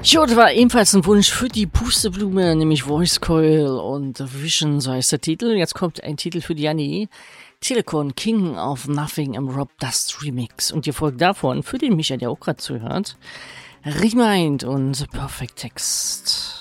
Jo, das war ebenfalls ein Wunsch für die Pusteblume, nämlich Voice Coil und Vision, so heißt der Titel. Jetzt kommt ein Titel für die Janni. Silicon King of Nothing im Rob Dust Remix. Und ihr folgt davon, für den Micha, der auch gerade zuhört, Remind und Perfect Text.